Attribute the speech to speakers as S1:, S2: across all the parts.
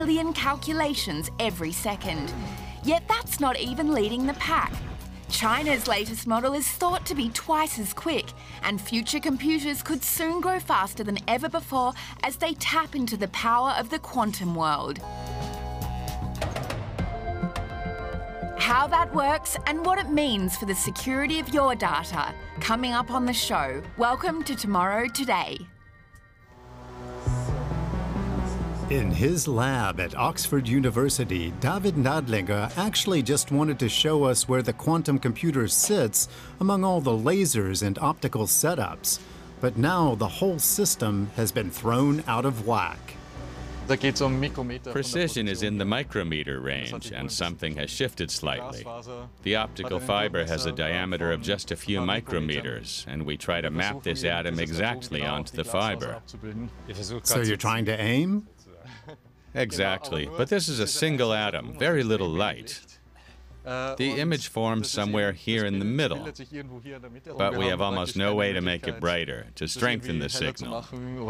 S1: million calculations every second. Yet that's not even leading the pack. China's latest model is thought to be twice as quick, and future computers could soon grow faster than ever before as they tap into the power of the quantum world. How that works and what it means for the security of your data, coming up on the show. Welcome to Tomorrow Today.
S2: In his lab at Oxford University, David Nadlinger actually just wanted to show us where the quantum computer sits among all the lasers and optical setups. But now the whole system has been thrown out of whack.
S3: Precision is in the micrometer range, and something has shifted slightly. The optical fiber has a diameter of just a few micrometers, and we try to map this atom exactly onto the fiber.
S2: So you're trying to aim?
S3: Exactly, but this is a single atom, very little light. The image forms somewhere here in the middle, but we have almost no way to make it brighter, to strengthen the signal.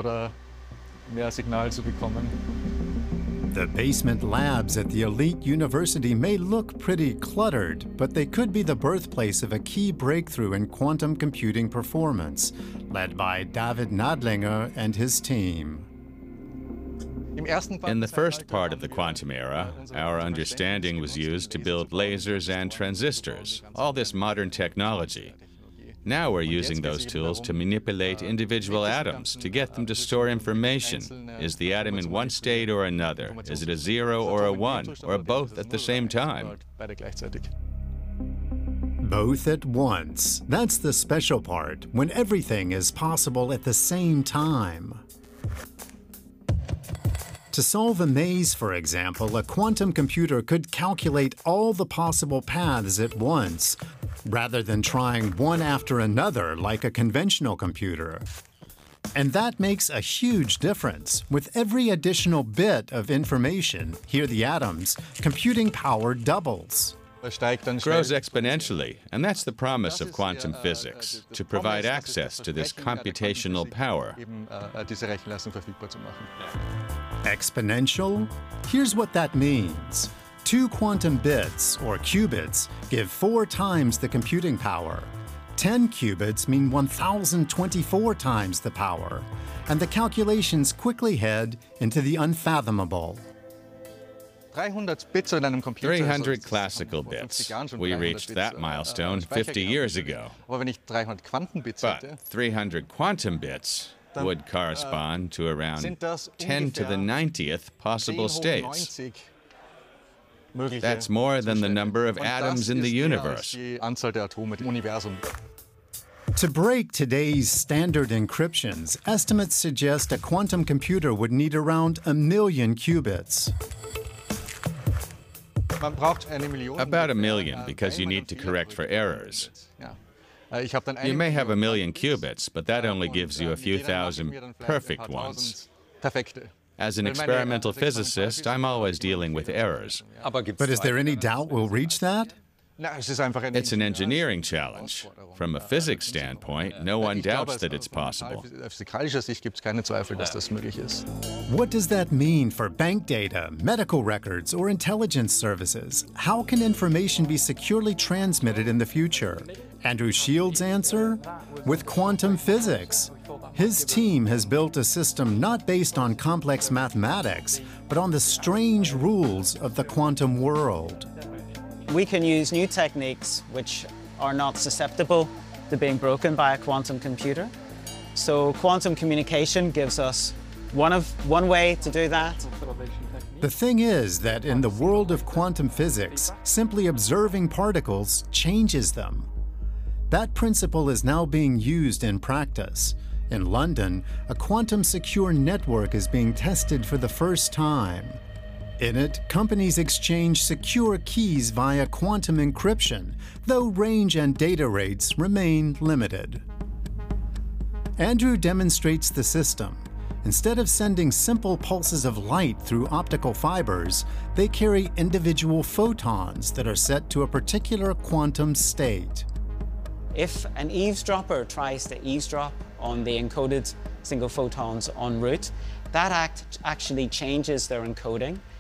S2: The basement labs at the elite university may look pretty cluttered, but they could be the birthplace of a key breakthrough in quantum computing performance, led by David Nadlinger and his team.
S3: In the first part of the quantum era, our understanding was used to build lasers and transistors, all this modern technology. Now we're using those tools to manipulate individual atoms, to get them to store information. Is the atom in one state or another? Is it a 0 or a 1, or both at the same time?
S2: Both at once. That's the special part, when everything is possible at the same time. To solve a maze, for example, a quantum computer could calculate all the possible paths at once, rather than trying one after another like a conventional computer. And that makes a huge difference. With every additional bit of information, here the atoms, computing power doubles.
S3: Grows exponentially, and that's the promise of quantum physics, to provide access to this computational power.
S2: Exponential? Here's what that means. 2 quantum bits, or qubits, give 4 times the computing power. 10 qubits mean 1,024 times the power, and the calculations quickly head into the unfathomable.
S3: 300 classical bits. We reached that milestone 50 years ago. But 300 quantum bits would correspond to around 10 to the 90th possible states. That's more than the number of atoms in the universe.
S2: To break today's standard encryptions, estimates suggest a quantum computer would need around 1 million qubits.
S3: About 1 million, because you need to correct for errors. You may have 1 million qubits, but that only gives you a few thousand perfect ones. As an experimental physicist, I'm always dealing with errors.
S2: But is there any doubt we'll reach that?
S3: It's an engineering challenge. From a physics standpoint, no one doubts that it's possible.
S2: What does that mean for bank data, medical records, or intelligence services? How can information be securely transmitted in the future? Andrew Shields' answer? With quantum physics. His team has built a system not based on complex mathematics, but on the strange rules of the quantum world.
S4: We can use new techniques which are not susceptible to being broken by a quantum computer. So quantum communication gives us one way to do that.
S2: The thing is that in the world of quantum physics, simply observing particles changes them. That principle is now being used in practice. In London, a quantum-secure network is being tested for the first time. In it, companies exchange secure keys via quantum encryption, though range and data rates remain limited. Andrew demonstrates the system. Instead of sending simple pulses of light through optical fibers, they carry individual photons that are set to a particular quantum state.
S4: If an eavesdropper tries to eavesdrop on the encoded single photons en route, that actually changes their encoding